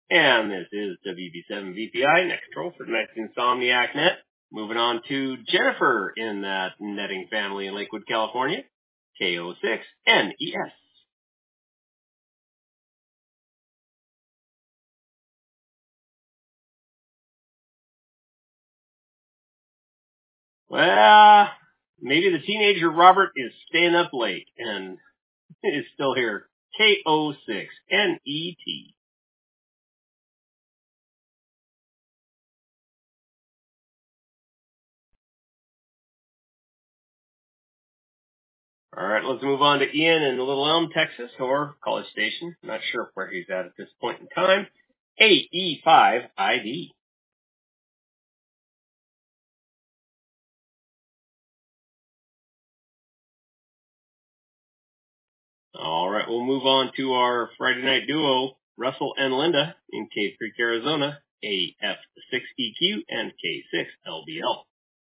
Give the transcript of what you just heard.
And this is WB7VPI, Next Control for tonight's Insomniac Net. Moving on to Jennifer in that netting family in Lakewood, California. KO6NES. Well, maybe the teenager Robert is staying up late and is still here. KO6NET. All right, let's move on to Ian in Little Elm, Texas, or College Station. Not sure where he's at this point in time. AE5ID. All right, we'll move on to our Friday night duo, Russell and Linda in Cave Creek, Arizona, AF6EQ and K6LBL.